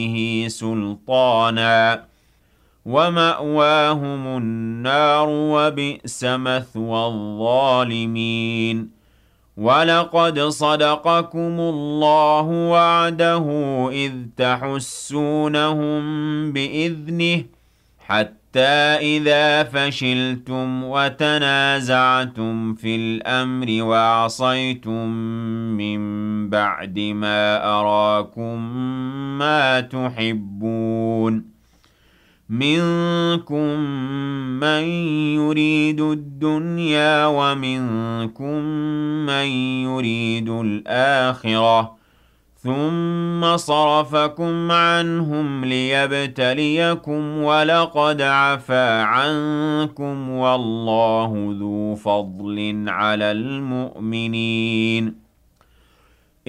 به سلطانا ومأواهم النار وبئس مثوى الظالمين ولقد صدقكم الله وعده إذ تحسونهم بإذنه حتى إذا فشلتم وتنازعتم في الأمر وعصيتم من بعد ما أراكم ما تحبون منكم من يريد الدنيا ومنكم من يريد الآخرة ثم صرفكم عنهم ليبتليكم ولقد عفا عنكم والله ذو فضل على المؤمنين